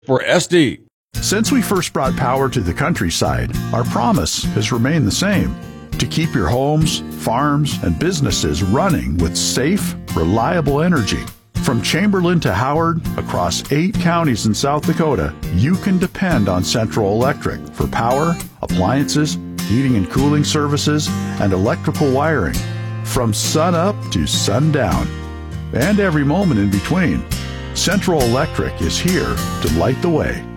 for SD. Since we first brought power to the countryside, our promise has remained the same: to keep your homes, farms, and businesses running with safe, reliable energy. From Chamberlain to Howard, across 8 counties in South Dakota, you can depend on Central Electric for power, appliances, heating and cooling services, and electrical wiring. From sun up to sundown, and every moment in between, Central Electric is here to light the way.